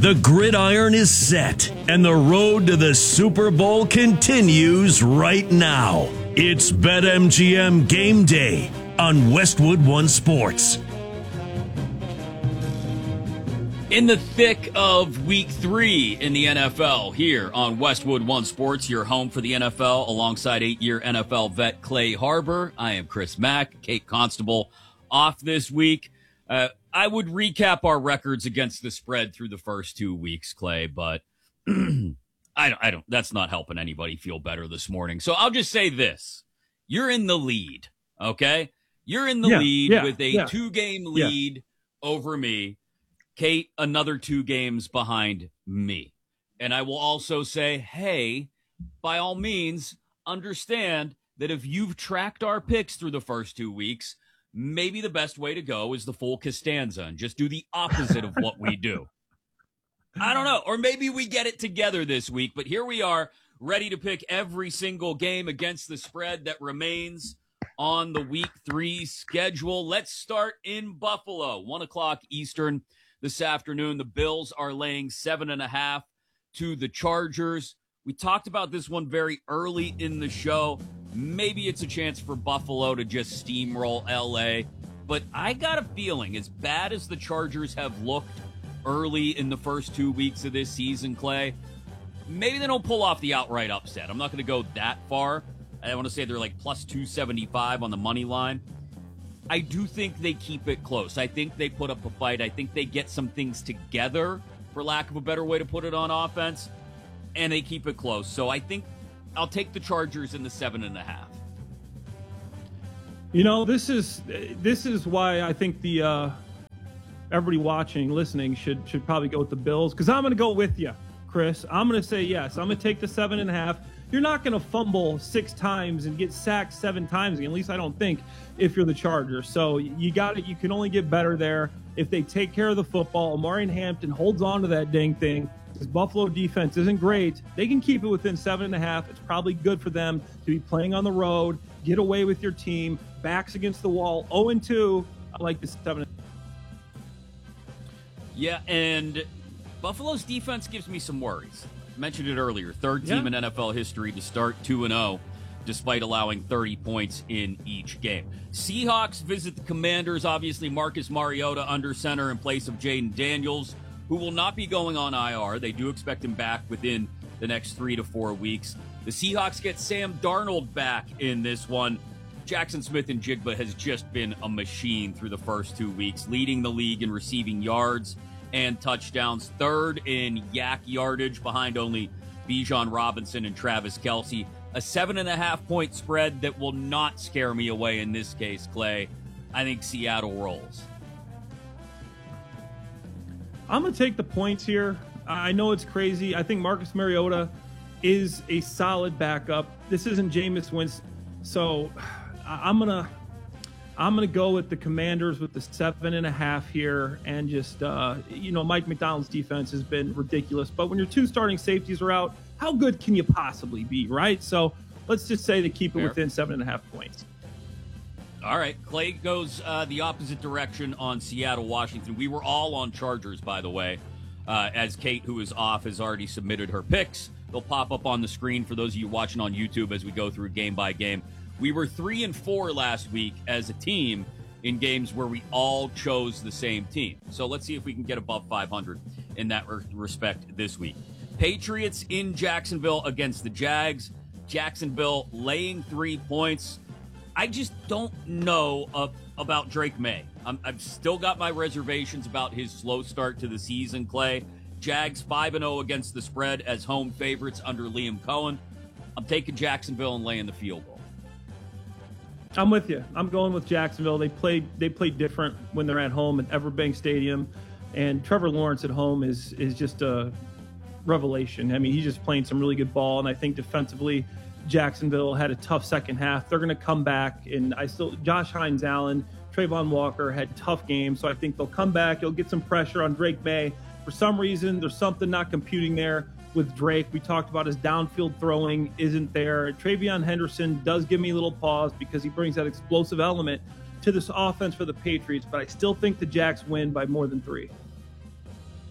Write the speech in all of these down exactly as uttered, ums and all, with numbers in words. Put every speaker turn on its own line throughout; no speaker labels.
The gridiron is set, and the road to the Super Bowl continues right now. It's BetMGM Game Day on Westwood One Sports.
In the thick of week three in the N F L here on Westwood One Sports, your home for the N F L alongside eight-year N F L vet Clay Harbor. I am Chris Mack. Kate Constable off this week. Uh, I would recap our records against the spread through the first two weeks, Clay, but I don't, I don't, that's not helping anybody feel better this morning. So I'll just say this. You're in the lead, okay? You're in the
yeah,
lead
yeah,
with a
yeah.
two-game lead yeah. over me. Kate, another two games behind me. And I will also say, hey, by all means, understand that if you've tracked our picks through the first two weeks, maybe the best way to go is the full Costanza and just do the opposite of what we do. I don't know. Or maybe we get it together this week. But here we are, ready to pick every single game against the spread that remains on the week three schedule. Let's start in Buffalo, one o'clock Eastern this afternoon. The Bills are laying seven and a half to the Chargers. We talked about this one very early in the show. Maybe it's a chance for Buffalo to just steamroll L A. But I got a feeling, as bad as the Chargers have looked early in the first two weeks of this season, Clay, maybe they don't pull off the outright upset. I'm not going to go that far. I want to say they're like plus two seventy-five on the money line. I do think they keep it close. I think they put up a fight. I think they get some things together, for lack of a better way to put it, on offense, and they keep it close. So I think I'll take the Chargers in the seven and a half.
You know, this is this is why I think the uh, everybody watching, listening should should probably go with the Bills, because I'm going to go with you, Chris. I'm going to say yes. I'm going to take the seven and a half. You're not going to fumble six times and get sacked seven times again. At least I don't think, if you're the Chargers. So you got it. You can only get better there if they take care of the football. Omarion Hampton holds on to that dang thing. This Buffalo defense isn't great. They can keep it within seven and a half. It's probably good for them to be playing on the road, get away with your team, backs against the wall, oh and two. I like this seven.
Yeah, and Buffalo's defense gives me some worries. I mentioned it earlier. Third team
yeah.
in N F L history to start two and oh, despite allowing thirty points in each game. Seahawks visit the Commanders. Obviously, Marcus Mariota under center in place of Jaden Daniels, who will not be going on I R. They do expect him back within the next three to four weeks. The Seahawks get Sam Darnold back in this one. Jackson Smith-Njigba has just been a machine through the first two weeks, leading the league in receiving yards and touchdowns, third in yak yardage behind only Bijan Robinson and Travis Kelce. A seven and a half point spread that will not scare me away in this case, Clay. I think Seattle rolls.
I'm going to take the points here. I know it's crazy. I think Marcus Mariota is a solid backup. This isn't Jameis Winston. So I'm going to I'm going to go with the Commanders with the seven and a half here. And just, uh, you know, Mike McDonald's defense has been ridiculous. But when your two starting safeties are out, how good can you possibly be, right? So let's just say they keep it
Fair.
within seven and a half points.
All right, Clay goes uh, the opposite direction on Seattle, Washington. We were all on Chargers, by the way, uh, as Kate, who is off, has already submitted her picks. They'll pop up on the screen for those of you watching on YouTube as we go through game by game. We were three and four last week as a team in games where we all chose the same team. So let's see if we can get above five hundred in that re- respect this week. Patriots in Jacksonville against the Jags. Jacksonville laying three points. I just don't know uh, about Drake May. I'm, I've still got my reservations about his slow start to the season, Clay. Jags five and oh against the spread as home favorites under Liam Cohen. I'm taking Jacksonville and laying the field goal.
I'm with you. I'm going with Jacksonville. They play they play different when they're at home at Everbank Stadium, and Trevor Lawrence at home is is just a revelation. I mean, he's just playing some really good ball, and I think defensively, Jacksonville had a tough second half. They're going to come back, and I still Josh Hines Allen, Trayvon Walker had tough games, so I think they'll come back. You'll get some pressure on Drake May. For some reason, there's something not computing there with Drake. We talked about his downfield throwing isn't there. TreVeyon Henderson does give me a little pause because he brings that explosive element to this offense for the Patriots, but I still think the Jacks win by more than three.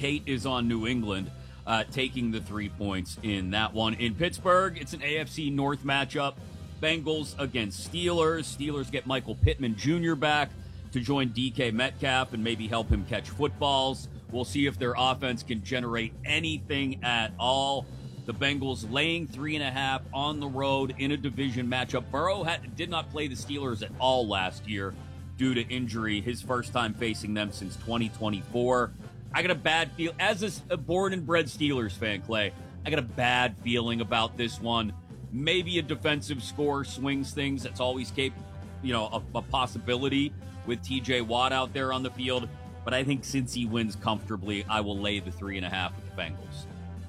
Kate is on New England, uh, taking the three points in that one. In Pittsburgh, it's an A F C North matchup. Bengals against Steelers. Steelers get Michael Pittman Junior back to join D K Metcalf and maybe help him catch footballs. We'll see if their offense can generate anything at all. The Bengals laying three and a half on the road in a division matchup. Burrow had, did not play the Steelers at all last year due to injury. His first time facing them since twenty twenty-four. I got a bad feel as a born and bred Steelers fan, Clay. I got a bad feeling about this one. Maybe a defensive score swings things. That's always cap- you know, a, a possibility with T J Watt out there on the field. But I think since he wins comfortably, I will lay the three and a half with the Bengals.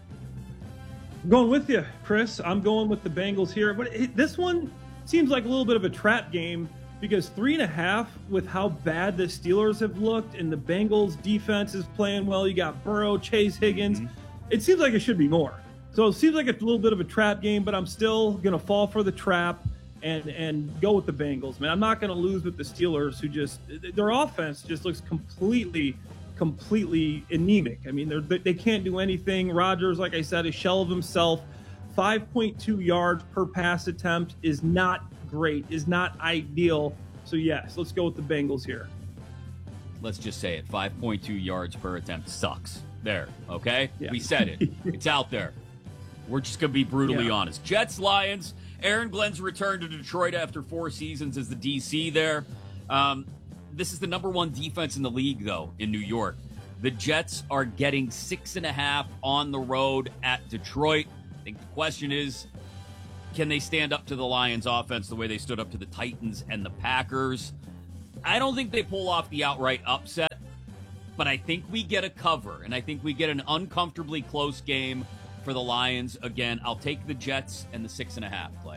I'm going with you, Chris. I'm going with the Bengals here. But it, this one seems like a little bit of a trap game because three and a half with how bad the Steelers have looked and the Bengals defense is playing well. You got Burrow, Chase Higgins. Mm-hmm. It seems like it should be more. So it seems like it's a little bit of a trap game, but I'm still going to fall for the trap and, and go with the Bengals, man. I'm not going to lose with the Steelers, who just – their offense just looks completely – completely anemic. I mean, they they can't do anything. Rodgers, like I said, a shell of himself. five point two yards per pass attempt is not great, is not ideal. So, yes, let's go with the Bengals here.
Let's just say it. five point two yards per attempt sucks. There, okay?
Yeah.
We said it. It's out there. We're just going to be brutally
yeah.
honest. Jets, Lions. Aaron Glenn's returned to Detroit after four seasons as the D C there. Um, This is the number one defense in the league, though, in New York. The Jets are getting six and a half on the road at Detroit. I think the question is, can they stand up to the Lions offense the way they stood up to the Titans and the Packers? I don't think they pull off the outright upset, but I think we get a cover, and I think we get an uncomfortably close game for the Lions. Again, I'll take the Jets and the six and a half play.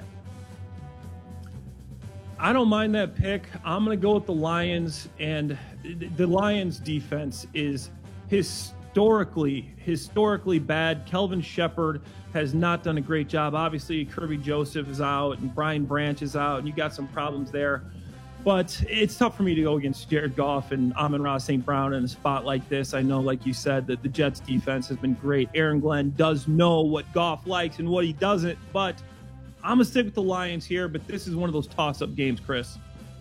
I don't mind that pick. I'm going to go with the Lions, and the Lions defense is historically, historically bad. Kelvin Shepherd has not done a great job. Obviously, Kirby Joseph is out, and Brian Branch is out, and you got some problems there. But it's tough for me to go against Jared Goff and Amon-Ra Saint Brown in a spot like this. I know, like you said, that the Jets defense has been great. Aaron Glenn does know what Goff likes and what he doesn't, but I'm going to stick with the Lions here, but this is one of those toss-up games, Chris.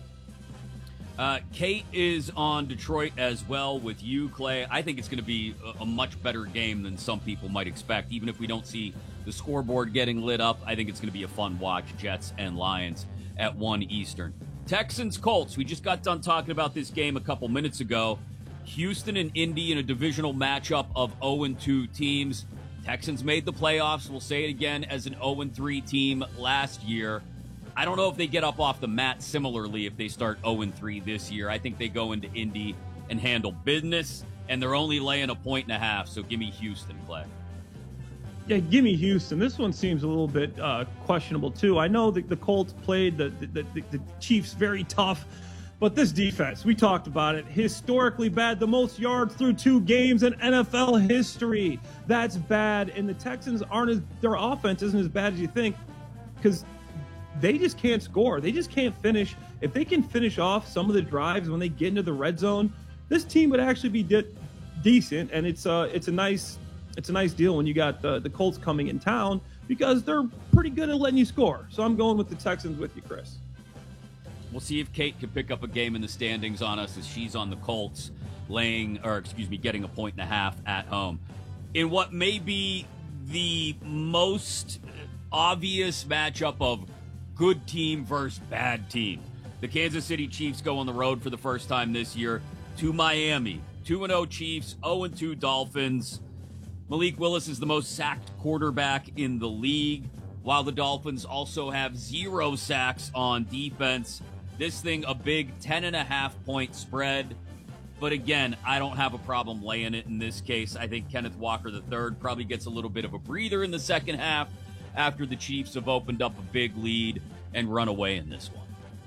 Uh, Kate is on Detroit as well with you, Clay. I think it's going to be a, a much better game than some people might expect. Even if we don't see the scoreboard getting lit up, I think it's going to be a fun watch, Jets and Lions at one Eastern. Texans, Colts. We just got done talking about this game a couple minutes ago. Houston and Indy in a divisional matchup of oh and two teams. Texans made the playoffs. We'll say it again as an oh and three team last year. I don't know if they get up off the mat similarly if they start oh and three this year. I think they go into Indy and handle business, and they're only laying a point and a half, so give me Houston, Clay.
Yeah, give me Houston. This one seems a little bit uh, questionable, too. I know that the Colts played the, the, the, the Chiefs very tough, but this defense, we talked about it, historically bad, the most yards through two games in N F L history. That's bad, and the Texans aren't as, their offense isn't as bad as you think, because they just can't score. They just can't finish. If they can finish off some of the drives when they get into the red zone, this team would actually be de- decent, and it's uh, it's a nice it's a nice deal when you got the, the Colts coming in town because they're pretty good at letting you score. So I'm going with the Texans with you, Chris.
We'll see if Kate can pick up a game in the standings on us as she's on the Colts, laying, or excuse me, getting a point and a half at home. In what may be the most obvious matchup of good team versus bad team. The Kansas City Chiefs go on the road for the first time this year to Miami. two and oh Chiefs, oh and two Dolphins. Malik Willis is the most sacked quarterback in the league, while the Dolphins also have zero sacks on defense. This thing, a big ten and a half point spread. But again, I don't have a problem laying it in this case. I think Kenneth Walker the third probably gets a little bit of a breather in the second half after the Chiefs have opened up a big lead and run away in this one.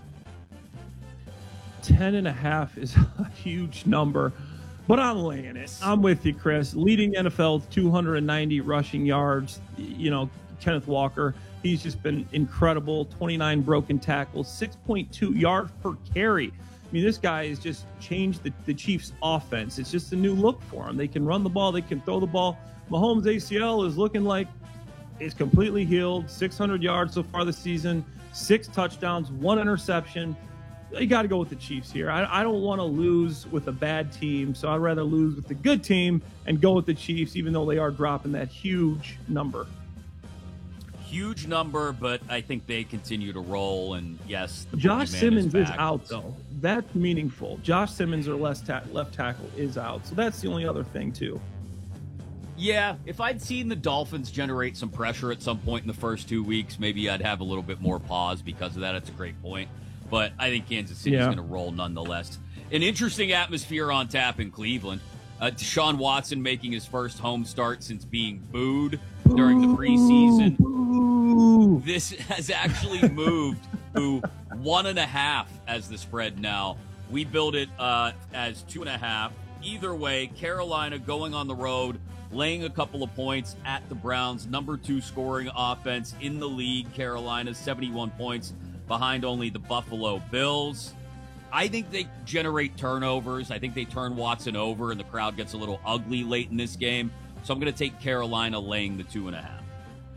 ten and a half is a huge number, but I'm laying it. I'm with you, Chris. Leading N F L two hundred ninety rushing yards. You know, Kenneth Walker, he's just been incredible. twenty-nine broken tackles, six point two yards per carry. I mean, this guy has just changed the, the Chiefs' offense. It's just a new look for them. They can run the ball. They can throw the ball. Mahomes' A C L is looking like it's completely healed. six hundred yards so far this season, six touchdowns, one interception. You got to go with the Chiefs here. I, I don't want to lose with a bad team, so I'd rather lose with the good team and go with the Chiefs, even though they are dropping that huge number.
Huge number, but I think they continue to roll. And yes, the
Josh Simmons
is,
is out, though. That's meaningful. Josh Simmons, or left, ta- left tackle, is out. So that's the only other thing, too.
Yeah, if I'd seen the Dolphins generate some pressure at some point in the first two weeks, maybe I'd have a little bit more pause because of that. It's a great point. But I think Kansas City is
yeah.
going to roll nonetheless. An interesting atmosphere on tap in Cleveland. Uh, Deshaun Watson making his first home start since being booed during the preseason.
Ooh.
This has actually moved to one and a half as the spread now. We build it uh, as two and a half. Either way, Carolina going on the road, laying a couple of points at the Browns. Number two scoring offense in the league. Carolina, seventy-one points behind only the Buffalo Bills. I think they generate turnovers. I think they turn Watson over, and the crowd gets a little ugly late in this game. So I'm going to take Carolina laying the two and a half.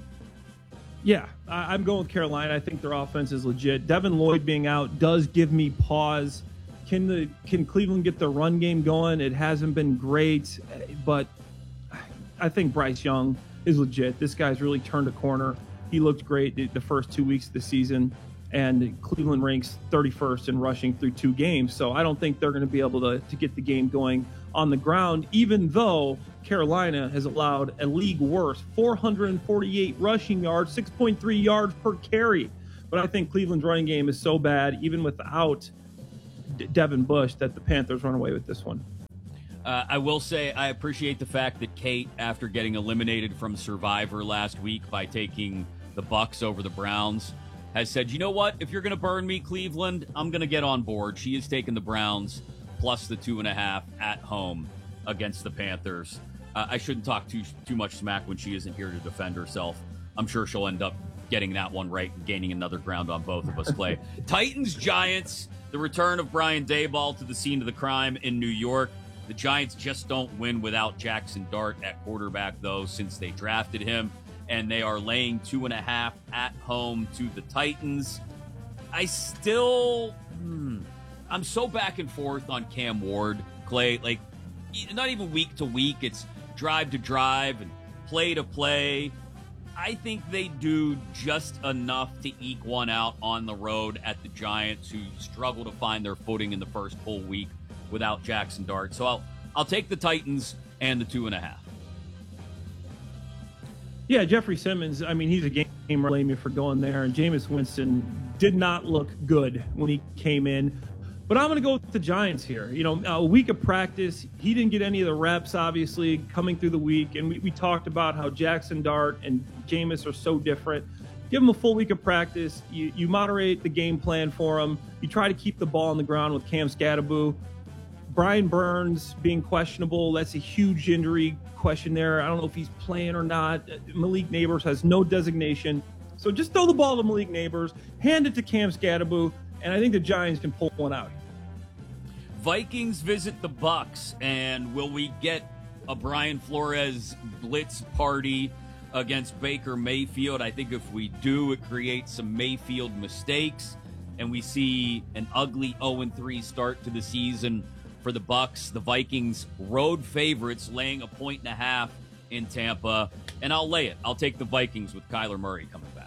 Yeah, I, I'm going with Carolina. I think their offense is legit. Devin Lloyd being out does give me pause. Can the can Cleveland get the run game going? It hasn't been great, but I think Bryce Young is legit. This guy's really turned a corner. He looked great the, the first two weeks of the season, and Cleveland ranks thirty-first in rushing through two games. So I don't think they're going to be able to, to get the game going on the ground, even though Carolina has allowed a league worst four hundred forty-eight rushing yards, six point three yards per carry. But I think Cleveland's running game is so bad, even without De- Devin Bush, that the Panthers run away with this one.
Uh, I will say I appreciate the fact that Kate, after getting eliminated from Survivor last week by taking the Bucs over the Browns, has said, you know what? If you're going to burn me, Cleveland, I'm going to get on board. She has taken the Browns plus the two and a half at home against the Panthers. Uh, I shouldn't talk too too much smack when she isn't here to defend herself. I'm sure she'll end up getting that one right and gaining another ground on both of us, Clay. Titans, Giants, the return of Brian Daboll to the scene of the crime in New York. The Giants just don't win without Jackson Dart at quarterback, though, since they drafted him. And they are laying two and a half at home to the Titans. I still, hmm, I'm so back and forth on Cam Ward, Clay. Like, not even week to week. It's drive to drive and play to play. I think they do just enough to eke one out on the road at the Giants, who struggle to find their footing in the first full week without Jackson Dart. So I'll I'll take the Titans and the two and a half.
Yeah, Jeffrey Simmons, I mean, he's a game blame you for going there. And Jameis Winston did not look good when he came in. But I'm going to go with the Giants here. You know, a week of practice. He didn't get any of the reps, obviously, coming through the week. And we, we talked about how Jackson Dart and Jameis are so different. Give him a full week of practice. You, you moderate the game plan for him. You try to keep the ball on the ground with Cam Scatterbo. Brian Burns being questionable, that's a huge injury question there. I don't know if he's playing or not. Malik Neighbors has no designation. So just throw the ball to Malik Neighbors, hand it to Cam Scatterbo, and I think the Giants can pull one out.
Vikings visit the Bucs, and will we get a Brian Flores blitz party against Baker Mayfield? I think if we do, it creates some Mayfield mistakes, and we see an ugly oh and three start to the season for the Bucs. The Vikings, road favorites, laying a point and a half in Tampa, and I'll lay it. I'll take the Vikings with Kyler Murray coming back.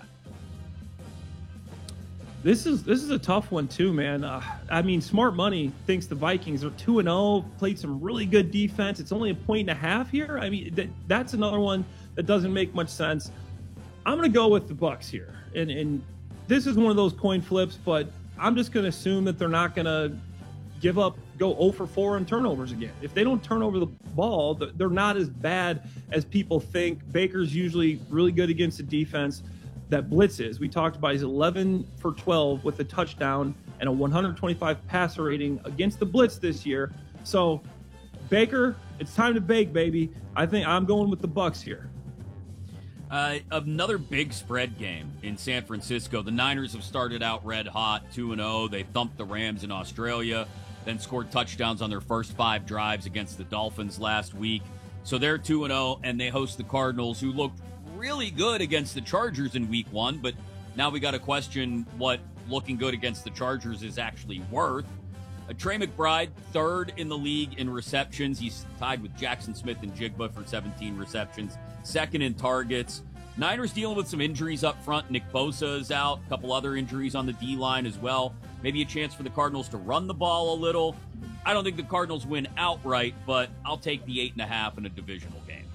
This is this is a tough one too, man. Uh, I mean, Smart Money thinks the Vikings are two and oh, played some really good defense. It's only a point and a half here. I mean, that, that's another one that doesn't make much sense. I'm going to go with the Bucs here, and and this is one of those coin flips, but I'm just going to assume that they're not going to give up, go oh for four in turnovers again. If they don't turn over the ball, they're not as bad as people think. Baker's usually really good against the defense that blitzes. We talked about he's eleven for twelve with a touchdown and a one twenty-five passer rating against the blitz this year. So Baker, it's time to bake, baby. I think I'm going with the Bucs here.
Uh, another big spread game in San Francisco. The Niners have started out red hot, two and oh. They thumped the Rams in Australia, then scored touchdowns on their first five drives against the Dolphins last week. So they're two and oh, and they host the Cardinals, who looked really good against the Chargers in week one, but now we got to question what looking good against the Chargers is actually worth. Uh, Trey McBride, third in the league in receptions. He's tied with Jackson Smith and Jigba for seventeen receptions. Second in targets. Niners dealing with some injuries up front. Nick Bosa is out. A couple other injuries on the D-line as well. Maybe a chance for the Cardinals to run the ball a little. I don't think the Cardinals win outright, but I'll take the eight and a half in a divisional game.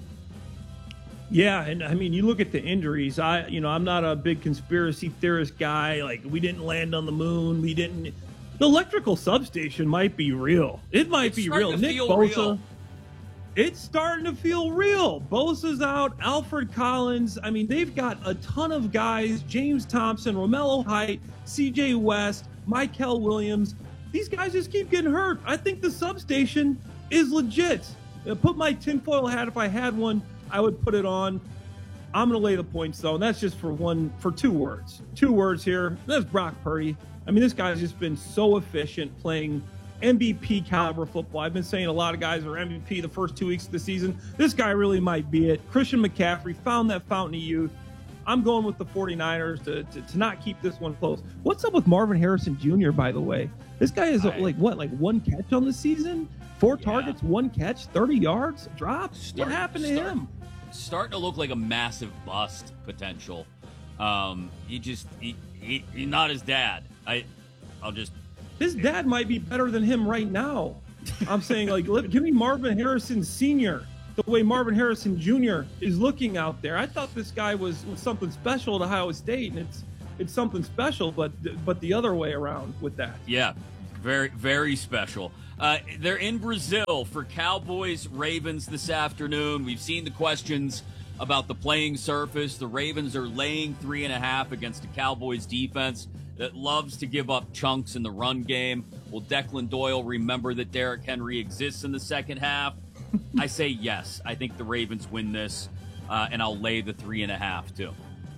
Yeah, and I mean, you look at the injuries. I, you know, I'm not a big conspiracy theorist guy. Like, we didn't land on the moon. We didn't. The electrical substation might be real. It might
it's
be real. Nick Bosa. Real. It's starting to feel real. Bosa's out. Alfred Collins. I mean, they've got a ton of guys. James Thompson, Romello Height, C J West, Michael Williams. These guys just keep getting hurt. I think the substation is legit. Uh, put my tinfoil hat, if I had one, I would put it on. I'm going to lay the points, though, and that's just for one, for two words. Two words here. That's Brock Purdy. I mean, this guy's just been so efficient playing M V P caliber football. I've been saying a lot of guys are M V P the first two weeks of the season. This guy really might be it. Christian McCaffrey found that fountain of youth. I'm going with the 49ers to, to, to not keep this one close. What's up with Marvin Harrison Junior, by the way? This guy is, I, like, what, like one catch on the season? Four yeah. targets, one catch, thirty yards, drops? Start, what happened to
start,
him?
Starting to look like a massive bust potential. Um, he just, he, he, he not his dad. I, I'll just...
His dad might be better than him right now. I'm saying, like, give me Marvin Harrison Senior the way Marvin Harrison Junior is looking out there. I thought this guy was, was something special at Ohio State, and it's it's something special, but but the other way around with that.
Yeah, very, very special. Uh, they're in Brazil for Cowboys Ravens this afternoon. We've seen the questions about the playing surface. The Ravens are laying three and a half against a Cowboys defense that loves to give up chunks in the run game. Will Declan Doyle remember that Derrick Henry exists in the second half? I say yes. I think the Ravens win this, uh, and I'll lay the three and a half, too.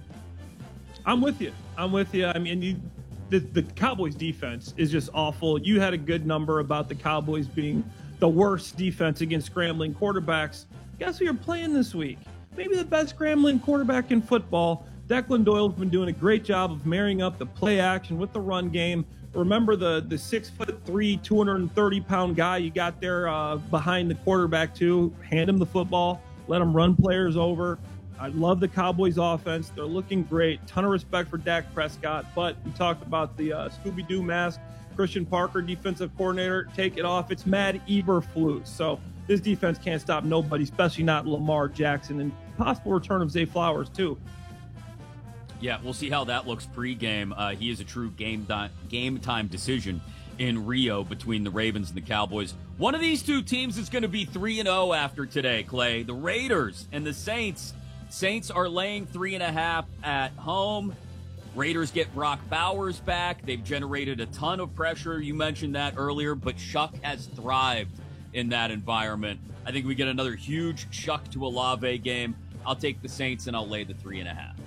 I'm with you. I'm with you. I mean, you, the, the Cowboys defense is just awful. You had a good number about the Cowboys being the worst defense against scrambling quarterbacks. Guess who you're playing this week? Maybe the best scrambling quarterback in football. Declan Doyle's been doing a great job of marrying up the play action with the run game. Remember the the six foot three, two hundred thirty pound guy you got there uh, behind the quarterback too. Hand him the football, let him run players over. I love the Cowboys offense. They're looking great. Ton of respect for Dak Prescott. But we talked about the uh, Scooby-Doo mask. Christian Parker, defensive coordinator, take it off. It's Matt Eberflus. So this defense can't stop nobody, especially not Lamar Jackson, and possible return of Zay Flowers too.
Yeah, we'll see how that looks pregame. Uh, he is a true game di- game time decision in Rio between the Ravens and the Cowboys. One of these two teams is going to be three and oh after today, Clay. The Raiders and the Saints. Saints are laying three and a half at home. Raiders get Brock Bowers back. They've generated a ton of pressure. You mentioned that earlier, but Shuck has thrived in that environment. I think we get another huge Shuck to Olave game. I'll take the Saints and I'll lay the three and a half.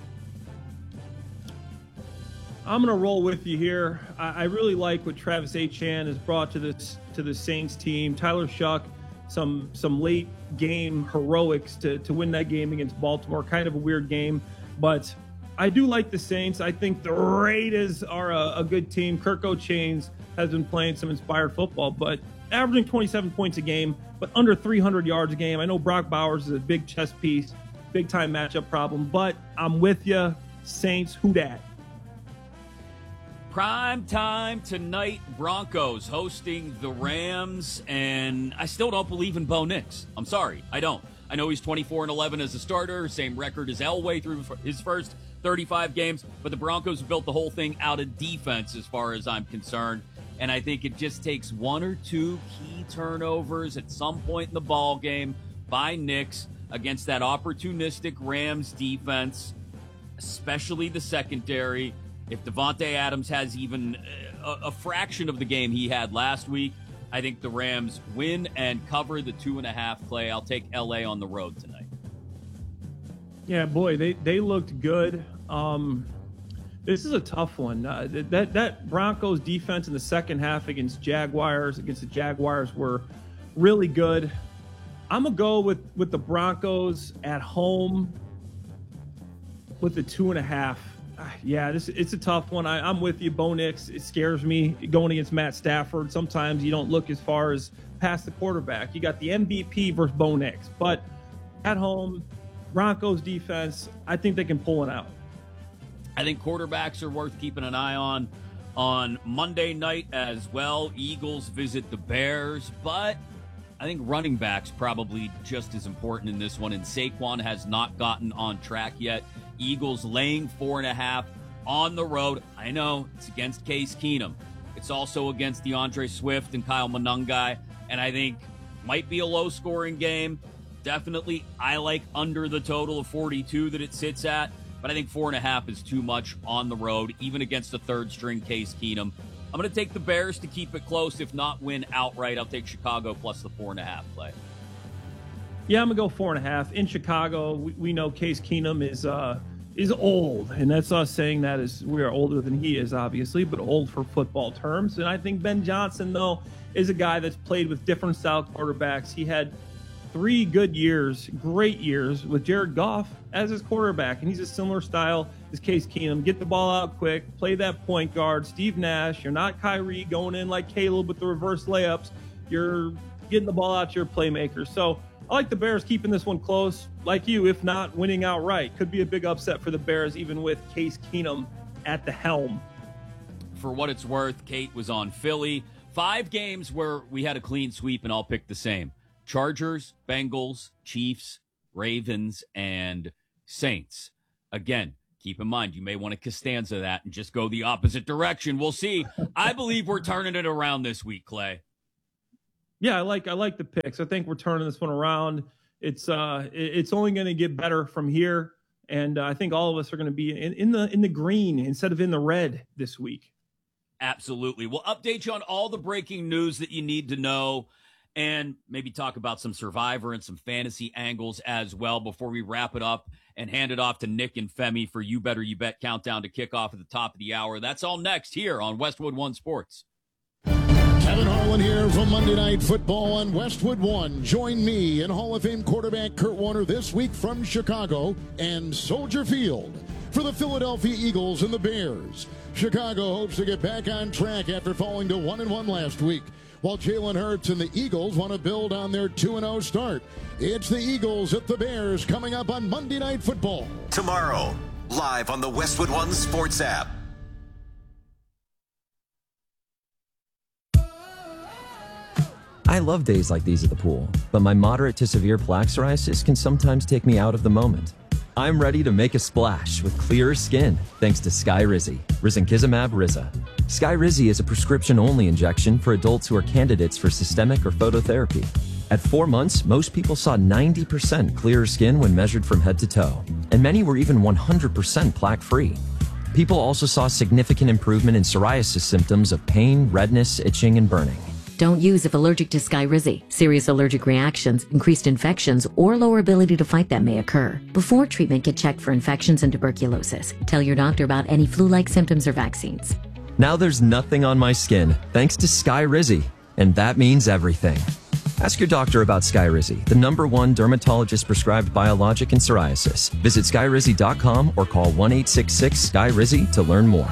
I'm gonna roll with you here. I, I really like what Travis Etienne has brought to this to the Saints team. Tyler Shuck, some some late game heroics to to win that game against Baltimore. Kind of a weird game, but I do like the Saints. I think the Raiders are a, a good team. Kirk O'Chains has been playing some inspired football, but averaging twenty-seven points a game, but under three hundred yards a game. I know Brock Bowers is a big chess piece, big time matchup problem, but I'm with you. Saints, who dat?
Prime time tonight, Broncos hosting the Rams, and I still don't believe in Bo Nix. I'm sorry, I don't. I know he's twenty-four and eleven as a starter, same record as Elway through his first thirty-five games, but the Broncos built the whole thing out of defense as far as I'm concerned, and I think it just takes one or two key turnovers at some point in the ball game by Nix against that opportunistic Rams defense, especially the secondary. If Devontae Adams has even a, a fraction of the game he had last week, I think the Rams win and cover the two and a half, Clay. I'll take L A on the road tonight.
Yeah, boy, they, they looked good. Um, this is a tough one. Uh, that that Broncos defense in the second half against Jaguars, against the Jaguars, were really good. I'm going to go with, with the Broncos at home with the two and a half. Uh, yeah, this it's a tough one. I, I'm with you, Bo Nix. It scares me going against Matt Stafford. Sometimes you don't look as far as past the quarterback. You got the M V P versus Bo Nix. But at home, Broncos defense, I think they can pull it out.
I think quarterbacks are worth keeping an eye on on Monday night as well. Eagles visit the Bears, but I think running backs probably just as important in this one, and Saquon has not gotten on track yet. Eagles laying four and a half on the road. I know it's against Case Keenum. It's also against DeAndre Swift and Kyle Monangai, and I think might be a low-scoring game. Definitely, I like under the total of forty-two that it sits at, but I think four and a half is too much on the road, even against the third-string Case Keenum. I'm going to take the Bears to keep it close, if not win outright. I'll take Chicago plus the four and a half play.
Yeah, I'm going to go four and a half. In Chicago, we, we know Case Keenum is uh, is old, and that's us saying that is we are older than he is, obviously, but old for football terms. And I think Ben Johnson, though, is a guy that's played with different style quarterbacks. He had three good years, great years, with Jared Goff as his quarterback, and he's a similar style as Case Keenum. Get the ball out quick, play that point guard, Steve Nash. You're not Kyrie going in like Caleb with the reverse layups. You're getting the ball out to your playmakers. So I like the Bears keeping this one close, like you, if not winning outright. Could be a big upset for the Bears, even with Case Keenum at the helm.
For what it's worth, Kate was on Philly. Five games where we had a clean sweep, and I'll pick the same. Chargers, Bengals, Chiefs, Ravens, and Saints. Again, keep in mind, you may want to Costanza that and just go the opposite direction. We'll see. I believe we're turning it around this week, Clay.
Yeah, I like I like the picks. I think we're turning this one around. It's uh, it's only going to get better from here, and uh, I think all of us are going to be in, in the in the green instead of in the red this week.
Absolutely. We'll update you on all the breaking news that you need to know, and maybe talk about some Survivor and some fantasy angles as well before we wrap it up and hand it off to Nick and Femi for You Better You Bet countdown to kick off at the top of the hour. That's all next here on Westwood One Sports.
Kevin Harlan here from Monday Night Football on Westwood One. Join me and Hall of Fame quarterback Kurt Warner this week from Chicago and Soldier Field for the Philadelphia Eagles and the Bears. Chicago hopes to get back on track after falling to one and one last week, while Jalen Hurts and the Eagles want to build on their two and oh start. It's the Eagles at the Bears coming up on Monday Night Football.
Tomorrow, live on the Westwood One Sports app.
I love days like these at the pool, but my moderate to severe plaque psoriasis can sometimes take me out of the moment. I'm ready to make a splash with clearer skin thanks to Skyrizi, Risankizumab Riza. Skyrizi is a prescription-only injection for adults who are candidates for systemic or phototherapy. At four months, most people saw ninety percent clearer skin when measured from head to toe, and many were even one hundred percent plaque-free. People also saw significant improvement in psoriasis symptoms of pain, redness, itching, and burning.
Don't use if allergic to Skyrizi. Serious allergic reactions, increased infections, or lower ability to fight them may occur. Before treatment, get checked for infections and tuberculosis. Tell your doctor about any flu-like symptoms or vaccines.
Now there's nothing on my skin thanks to Skyrizi, and that means everything. Ask your doctor about Skyrizi, the number one dermatologist-prescribed biologic in psoriasis. Visit skyrizi dot com or call one eight six six S K Y R I Z I to learn more.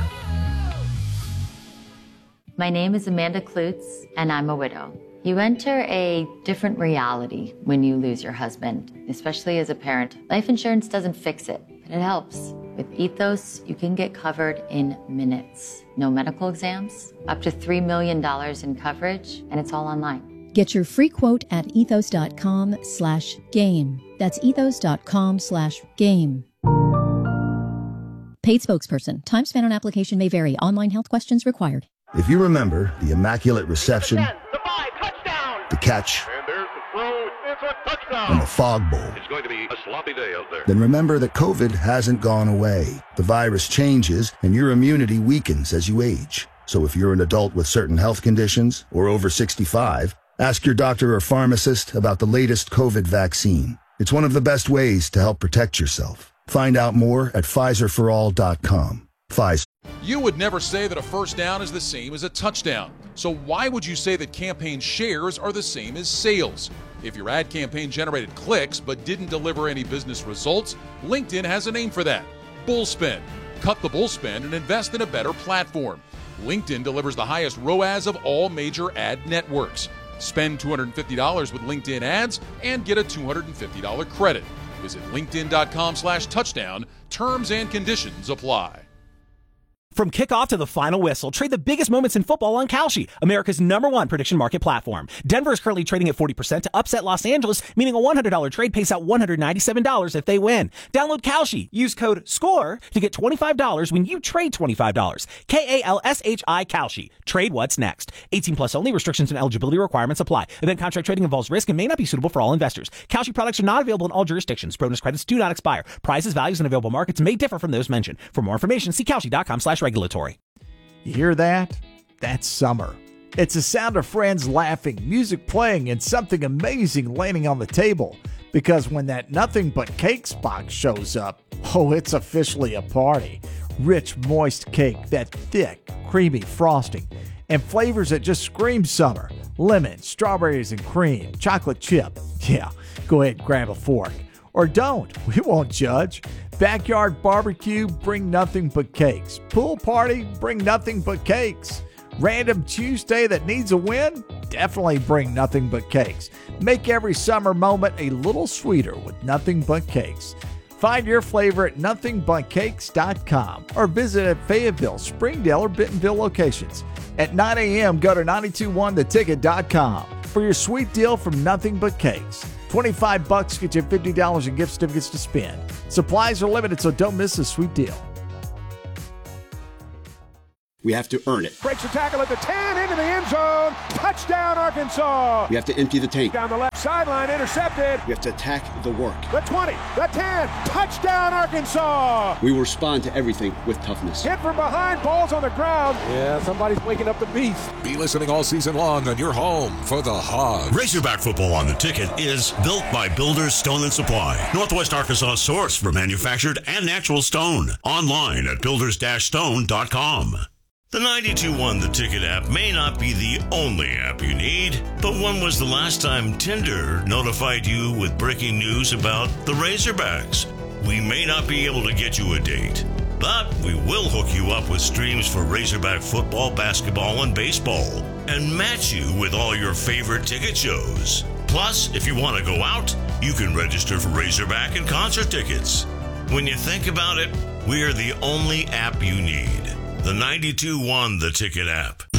My name is Amanda Klutz, and I'm a widow. You enter a different reality when you lose your husband, especially as a parent. Life insurance doesn't fix it, but it helps. With Ethos, you can get covered in minutes. No medical exams, up to three million dollars in coverage, and it's all online.
Get your free quote at ethos.com slash game. That's ethos.com slash game. Paid spokesperson. Time spent on application may vary. Online health questions required.
If you remember the immaculate reception,
the, five, touchdown.
the catch,
and there's the throw, it's a touchdown.
and the fog bowl,
it's going to be a sloppy day out there.
Then remember that COVID hasn't gone away. The virus changes, and your immunity weakens as you age. So if you're an adult with certain health conditions or over sixty-five, ask your doctor or pharmacist about the latest COVID vaccine. It's one of the best ways to help protect yourself. Find out more at Pfizer for all dot com. Pfizer.
You would never say that a first down is the same as a touchdown. So why would you say that campaign shares are the same as sales? If your ad campaign generated clicks but didn't deliver any business results, LinkedIn has a name for that. Bullspend. Cut the bullspend and invest in a better platform. LinkedIn delivers the highest R O A S of all major ad networks. Spend two hundred fifty dollars with LinkedIn ads and get a two hundred fifty dollars credit. Visit linkedin.com slash touchdown. Terms and conditions apply.
From kickoff to the final whistle, trade the biggest moments in football on Kalshi, America's number one prediction market platform. Denver is currently trading at forty percent to upset Los Angeles, meaning a one hundred dollars trade pays out one hundred ninety-seven dollars if they win. Download Kalshi. Use code SCORE to get twenty-five dollars when you trade twenty-five dollars. K A L S H I Kalshi. Trade what's next. eighteen plus only. Restrictions and eligibility requirements apply. Event contract trading involves risk and may not be suitable for all investors. Kalshi products are not available in all jurisdictions. Bonus credits do not expire. Prices, values, and available markets may differ from those mentioned. For more information, see Kalshi.com slash regulatory.
You hear that? That's summer. It's the sound of friends laughing, music playing, and something amazing landing on the table. Because when that Nothing But Cakes box shows up, oh, it's officially a party. Rich, moist cake, that thick, creamy frosting, and flavors that just scream summer. Lemon, strawberries and cream, chocolate chip. Yeah, go ahead and grab a fork. Or don't. We won't judge. Backyard barbecue, bring nothing but cakes. Pool party, bring nothing but cakes. Random Tuesday that needs a win? Definitely bring nothing but cakes. Make every summer moment a little sweeter with nothing but cakes. Find your flavor at nothing but cakes dot com or visit at Fayetteville, Springdale, or Bentonville locations. At nine a.m., go to nine two one the ticket dot com for your sweet deal from Nothing But Cakes. twenty-five bucks get you fifty dollars in gift certificates to spend. Supplies are limited, so don't miss this sweet deal.
We have to earn it.
Breaks the tackle at the ten, into the end zone. Touchdown, Arkansas.
We have to empty the tank.
Down the left sideline, intercepted.
We have to attack the work.
The twenty, the ten, touchdown, Arkansas.
We will respond to everything with toughness.
Hit from behind, balls on the ground. Yeah, somebody's waking up the beast.
Be listening all season long on your home for the Hogs.
Razorback football on the ticket is built by Builders Stone and Supply, Northwest Arkansas source for manufactured and natural stone. Online at builders dash stone dot com. The ninety-two one The Ticket app may not be the only app you need, but when was the last time Tinder notified you with breaking news about the Razorbacks? We may not be able to get you a date, but we will hook you up with streams for Razorback football, basketball, and baseball, and match you with all your favorite ticket shows. Plus, if you want to go out, you can register for Razorback and concert tickets. When you think about it, we are the only app you need. The ninety-two one The Ticket app.